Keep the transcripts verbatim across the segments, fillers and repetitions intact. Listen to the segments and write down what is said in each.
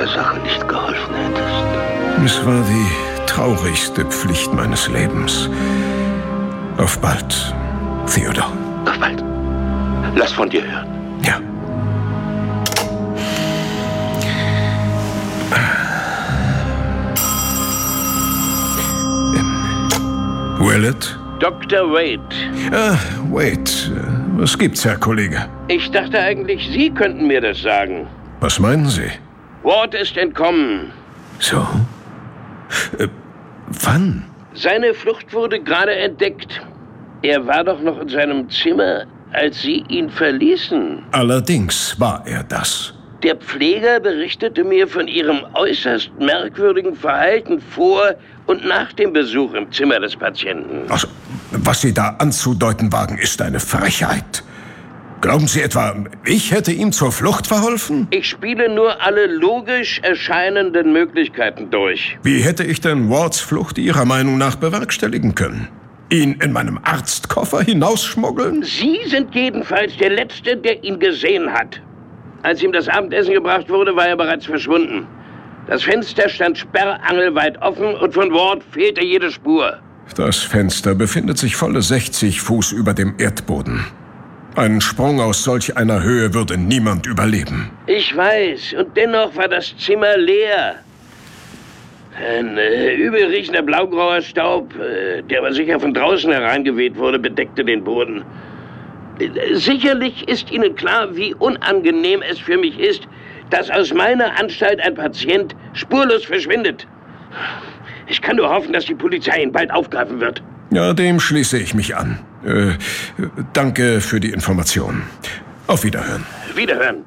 der Sache nicht geholfen hättest. Es war die traurigste Pflicht meines Lebens. Auf bald, Theodor. Auf bald. Lass von dir hören. Ja. Ähm, Willett? Doktor Wade. Ah, Wade. Was gibt's, Herr Kollege? Ich dachte eigentlich, Sie könnten mir das sagen. Was meinen Sie? Ward ist entkommen. So? Äh, wann? Seine Flucht wurde gerade entdeckt. Er war doch noch in seinem Zimmer, als Sie ihn verließen. Allerdings war er das. Der Pfleger berichtete mir von Ihrem äußerst merkwürdigen Verhalten vor und nach dem Besuch im Zimmer des Patienten. Also, was Sie da anzudeuten wagen, ist eine Frechheit. Glauben Sie etwa, ich hätte ihm zur Flucht verholfen? Ich spiele nur alle logisch erscheinenden Möglichkeiten durch. Wie hätte ich denn Wards Flucht Ihrer Meinung nach bewerkstelligen können? Ihn in meinem Arztkoffer hinausschmuggeln? Sie sind jedenfalls der Letzte, der ihn gesehen hat. Als ihm das Abendessen gebracht wurde, war er bereits verschwunden. Das Fenster stand sperrangelweit offen und von Ward fehlte jede Spur. Das Fenster befindet sich volle sechzig Fuß über dem Erdboden. Einen Sprung aus solch einer Höhe würde niemand überleben. Ich weiß, und dennoch war das Zimmer leer. Ein äh, übelriechender blaugrauer Staub, äh, der aber sicher von draußen hereingeweht wurde, bedeckte den Boden. Äh, sicherlich ist Ihnen klar, wie unangenehm es für mich ist, dass aus meiner Anstalt ein Patient spurlos verschwindet. Ich kann nur hoffen, dass die Polizei ihn bald aufgreifen wird. Ja, dem schließe ich mich an. Äh, danke für die Information. Auf Wiederhören. Wiederhören.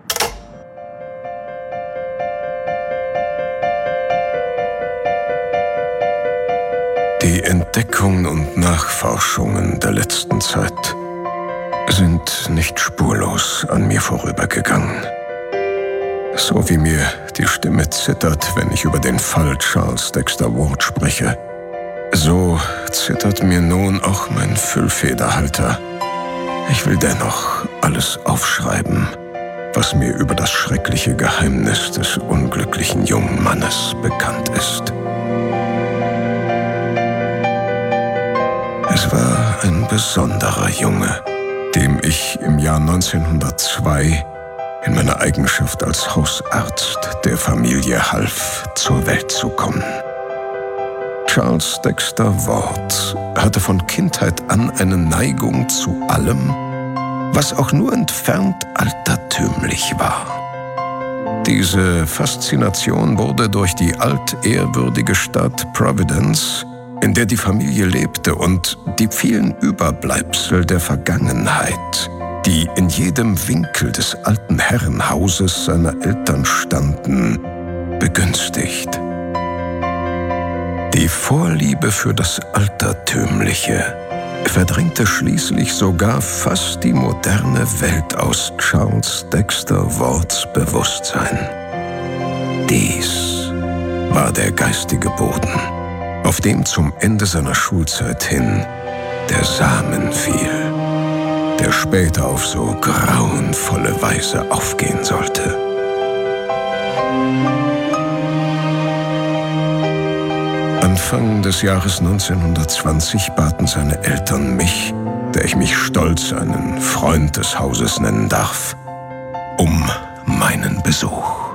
Die Entdeckungen und Nachforschungen der letzten Zeit sind nicht spurlos an mir vorübergegangen. So wie mir die Stimme zittert, wenn ich über den Fall Charles Dexter Ward spreche, so zittert mir nun auch mein Füllfederhalter. Ich will dennoch alles aufschreiben, was mir über das schreckliche Geheimnis des unglücklichen jungen Mannes bekannt ist. Es war ein besonderer Junge, dem ich im Jahr neunzehnhundertzwei in meiner Eigenschaft als Hausarzt der Familie half, zur Welt zu kommen. Charles Dexter Ward hatte von Kindheit an eine Neigung zu allem, was auch nur entfernt altertümlich war. Diese Faszination wurde durch die altehrwürdige Stadt Providence, in der die Familie lebte, und die vielen Überbleibsel der Vergangenheit, die in jedem Winkel des alten Herrenhauses seiner Eltern standen, begünstigt. Die Vorliebe für das Altertümliche verdrängte schließlich sogar fast die moderne Welt aus Charles Dexter Wards Bewusstsein. Dies war der geistige Boden, auf dem zum Ende seiner Schulzeit hin der Samen fiel, der später auf so grauenvolle Weise aufgehen sollte. Anfang des Jahres neunzehnhundertzwanzig baten seine Eltern mich, der ich mich stolz einen Freund des Hauses nennen darf, um meinen Besuch.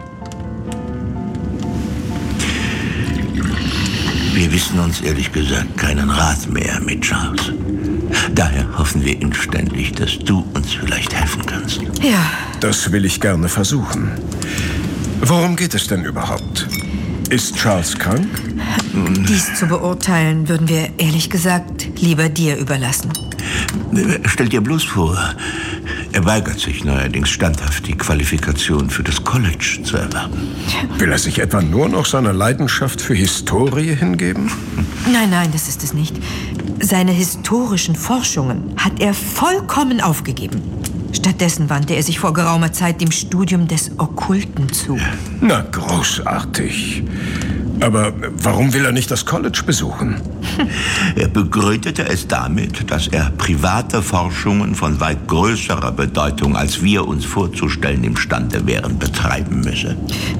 Wir wissen uns ehrlich gesagt keinen Rat mehr mit Charles. Daher hoffen wir inständig, dass du uns vielleicht helfen kannst. Ja. Das will ich gerne versuchen. Worum geht es denn überhaupt? Ist Charles krank? Dies zu beurteilen, würden wir ehrlich gesagt lieber dir überlassen. Stell dir bloß vor, er weigert sich neuerdings standhaft, die Qualifikation für das College zu erwerben. Will er sich etwa nur noch seiner Leidenschaft für Historie hingeben? Nein, nein, das ist es nicht. Seine historischen Forschungen hat er vollkommen aufgegeben. Stattdessen wandte er sich vor geraumer Zeit dem Studium des Okkulten zu. Na, großartig. Aber warum will er nicht das College besuchen? Er begründete es damit, dass er private Forschungen von weit größerer Bedeutung, als wir uns vorzustellen imstande wären, betreiben müsse.